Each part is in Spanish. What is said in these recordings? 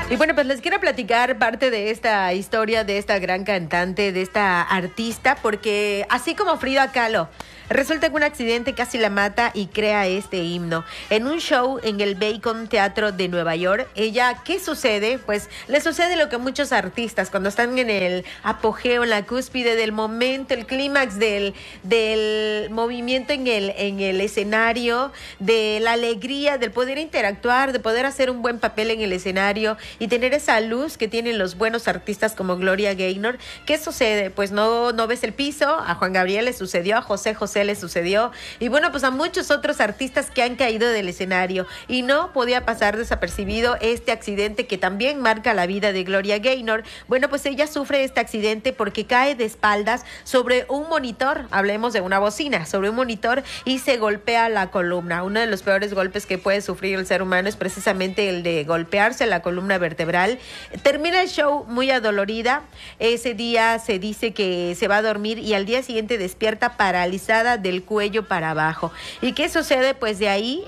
Y bueno, pues les quiero platicar parte de esta historia de esta gran cantante, de esta artista, porque así como Frida Kahlo, resulta que un accidente casi la mata y crea este himno. En un show en el Bacon Teatro de Nueva York, ella, ¿qué sucede? Pues le sucede lo que a muchos artistas, cuando están en el apogeo, en la cúspide del momento, el clímax del movimiento en el escenario, de la alegría, del poder interactuar, de poder hacer un buen papel en el escenario y tener esa luz que tienen los buenos artistas como Gloria Gaynor. ¿Qué sucede? Pues no ves el piso. A Juan Gabriel le sucedió, a José José le sucedió, y bueno, pues a muchos otros artistas que han caído del escenario, y no podía pasar desapercibido este accidente que también marca la vida de Gloria Gaynor. Bueno, pues ella sufre este accidente porque cae de espaldas sobre un monitor, hablemos de una bocina, sobre un monitor, y se golpea la columna. Uno de los peores golpes que puede sufrir el ser humano es precisamente el de golpearse la columna vertebral. Termina el show muy adolorida. Ese día se dice que se va a dormir y al día siguiente despierta paralizada del cuello para abajo. ¿Y qué sucede? Pues de ahí,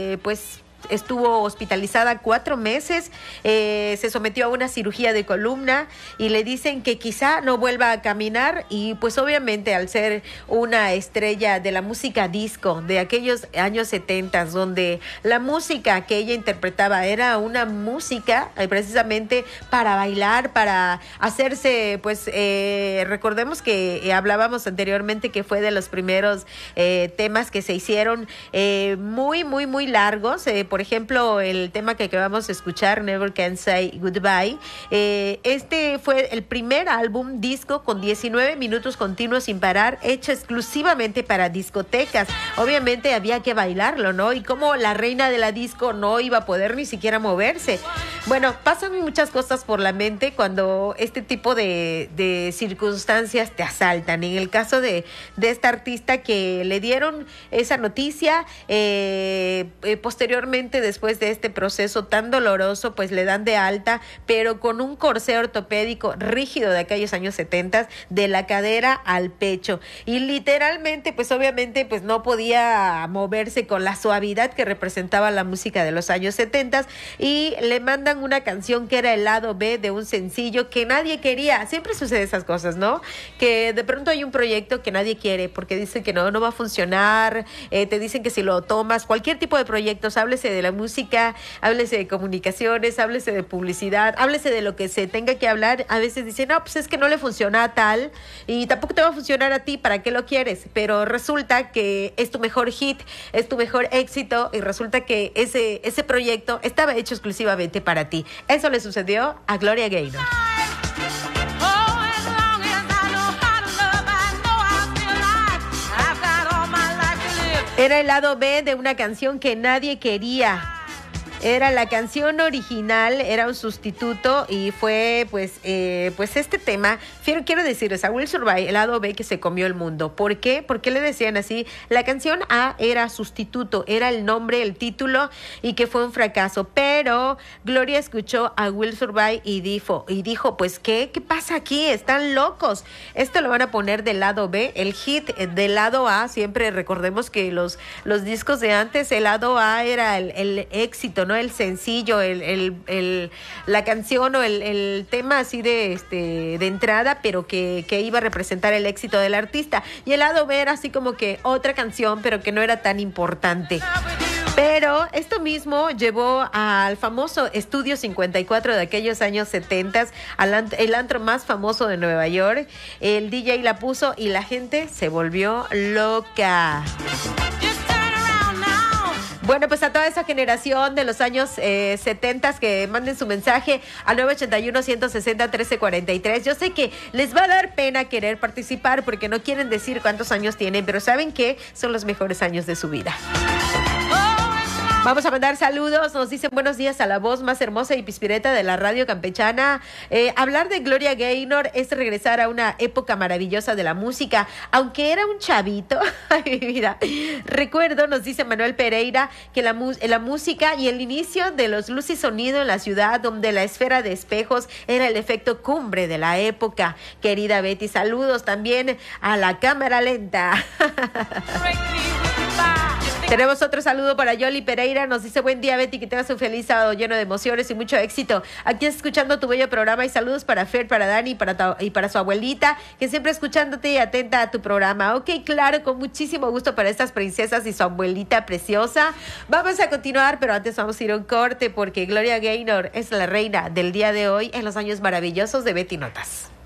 estuvo hospitalizada 4 meses, se sometió a una cirugía de columna y le dicen que quizá no vuelva a caminar, y pues obviamente al ser una estrella de la música disco de aquellos años 70, donde la música que ella interpretaba era una música precisamente para bailar, para hacerse, pues recordemos que hablábamos anteriormente que fue de los primeros temas que se hicieron muy largos. Por ejemplo, el tema que acabamos de escuchar, Never Can Say Goodbye, este fue el primer álbum disco con 19 minutos continuos sin parar, hecho exclusivamente para discotecas. Obviamente había que bailarlo, ¿no? Y como la reina de la disco no iba a poder ni siquiera moverse. Bueno, pasan muchas cosas por la mente cuando este tipo de circunstancias te asaltan. En el caso de esta artista, que le dieron esa noticia, posteriormente, después de este proceso tan doloroso, pues le dan de alta, pero con un corsé ortopédico rígido de aquellos años 70, de la cadera al pecho, y literalmente, pues obviamente, pues no podía moverse con la suavidad que representaba la música de los años 70, y le mandan una canción que era el lado B de un sencillo que nadie quería. Siempre sucede esas cosas, ¿no? Que de pronto hay un proyecto que nadie quiere porque dicen que no va a funcionar, te dicen que si lo tomas, cualquier tipo de proyectos, háblese de la música, háblese de comunicaciones, háblese de publicidad, háblese de lo que se tenga que hablar, a veces dicen, no, pues es que no le funciona a tal y tampoco te va a funcionar a ti, ¿para qué lo quieres? Pero resulta que es tu mejor hit, es tu mejor éxito, y resulta que ese proyecto estaba hecho exclusivamente para ti. Eso le sucedió a Gloria Gaynor. Era el lado B de una canción que nadie quería. Era la canción original, era un sustituto, y fue pues este tema, quiero decirles, a Will Survive, el lado B que se comió el mundo. ¿Por qué? ¿Por qué le decían así? La canción A era sustituto, era el nombre, el título, y que fue un fracaso. Pero Gloria escuchó a Will Survive y dijo, pues ¿qué pasa aquí? Están locos. Esto lo van a poner del lado B, el hit del lado A. Siempre recordemos que los discos de antes, el lado A era el éxito, ¿no? El sencillo, la canción o el tema así de entrada, pero que iba a representar el éxito del artista. Y el lado B era así como que otra canción, pero que no era tan importante. Pero esto mismo llevó al famoso Estudio 54 de aquellos años 70, el antro más famoso de Nueva York. El DJ la puso y la gente se volvió loca. Bueno, pues a toda esa generación de los años 70 que manden su mensaje al 981-160-1343. Yo sé que les va a dar pena querer participar porque no quieren decir cuántos años tienen, pero saben que son los mejores años de su vida. Vamos a mandar saludos. Nos dicen buenos días a la voz más hermosa y pispireta de la radio campechana. Hablar de Gloria Gaynor es regresar a una época maravillosa de la música, aunque era un chavito. Ay, mi vida. Recuerdo, nos dice Manuel Pereira, que la música y el inicio de los luz y sonido en la ciudad, donde la esfera de espejos era el efecto cumbre de la época. Querida Betty, saludos también a la cámara lenta. Tenemos otro saludo para Yoli Pereira. Nos dice: buen día, Betty, que tengas un feliz sábado lleno de emociones y mucho éxito. Aquí escuchando tu bello programa, y saludos para Fer, para Dani y para su abuelita, que siempre escuchándote y atenta a tu programa. Ok, claro, con muchísimo gusto para estas princesas y su abuelita preciosa. Vamos a continuar, pero antes vamos a ir a un corte porque Gloria Gaynor es la reina del día de hoy en los años maravillosos de Betty Notas.